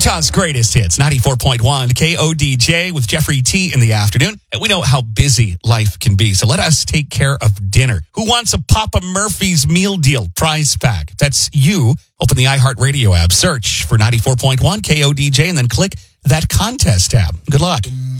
Utah's greatest hits, 94.1 KODJ with Jeffrey T in the afternoon. And we know how busy life can be, so let us take care of dinner. Who wants a Papa Murphy's meal deal prize pack? That's you. Open the iHeartRadio app, search for 94.1 KODJ, and then click that contest tab. Good luck.